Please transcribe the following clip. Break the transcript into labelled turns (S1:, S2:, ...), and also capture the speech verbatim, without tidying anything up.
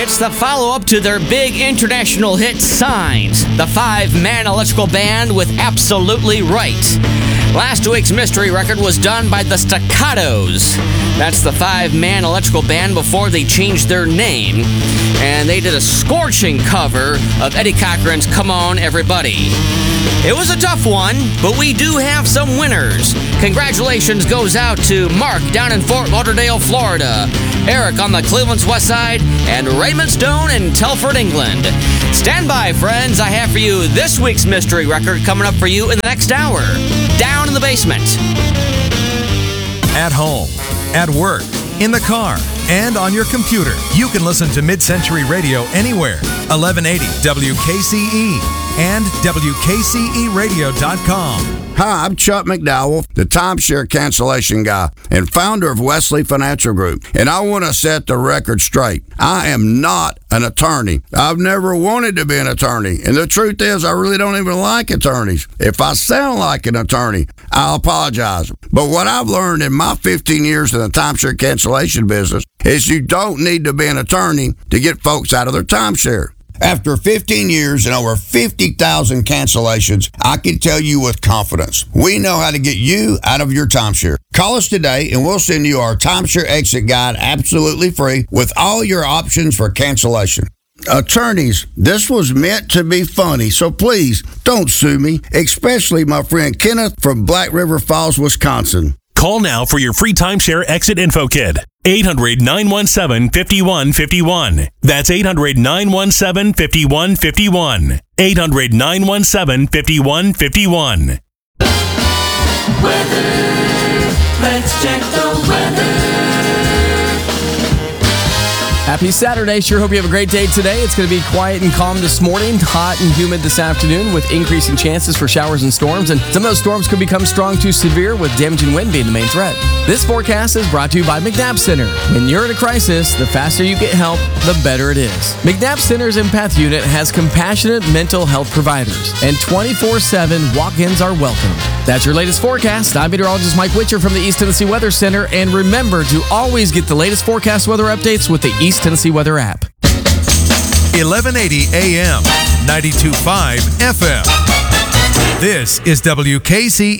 S1: It's the follow-up to their big international hit, Signs, the five-man electrical band with Absolutely Right. Last week's mystery record was done by the Staccatos. That's the five-man electrical band before they changed their name. And they did a scorching cover of Eddie Cochran's Come On Everybody. It was a tough one, but we do have some winners. Congratulations goes out to Mark down in Fort Lauderdale, Florida, Eric on the Cleveland's West Side, and Raymond Stone in Telford, England. Stand by, friends. I have for you this week's mystery record coming up for you in the next hour. Down in the basement.
S2: At home, at work, in the car, and on your computer, you can listen to Mid-Century Radio anywhere. eleven eighty W K C E and W K C E radio dot com.
S3: Hi, I'm Chuck McDowell, the timeshare cancellation guy and founder of Wesley Financial Group, and I want to set the record straight. I am not an attorney. I've never wanted to be an attorney, and the truth is I really don't even like attorneys. If I sound like an attorney, I'll apologize. But what I've learned in my fifteen years in the timeshare cancellation business is you don't need to be an attorney to get folks out of their timeshare. After fifteen years and over fifty thousand cancellations, I can tell you with confidence, we know how to get you out of your timeshare. Call us today and we'll send you our timeshare exit guide absolutely free with all your options for cancellation. Attorneys, this was meant to be funny, so please don't sue me, especially my friend Kenneth from Black River Falls, Wisconsin.
S4: Call now for your free timeshare exit info kit. eight hundred, nine one seven, five one five one. That's eight hundred, nine one seven, five one five one. eight hundred, nine one seven, five one five one.
S5: Weather. Let's check the weather.
S6: Happy Saturday. Sure hope you have a great day today. It's going to be quiet and calm this morning, hot and humid this afternoon with increasing chances for showers and storms. And some of those storms could become strong to severe with damaging wind being the main threat. This forecast is brought to you by McNabb Center. When you're in a crisis, the faster you get help, the better it is. McNabb Center's Empath Unit has compassionate mental health providers, and twenty-four seven walk-ins are welcome. That's your latest forecast. I'm meteorologist Mike Witcher from the East Tennessee Weather Center. And remember to always get the latest forecast weather updates with the East Tennessee Weather app.
S2: eleven eighty A M, ninety-two point five F M. This is W K C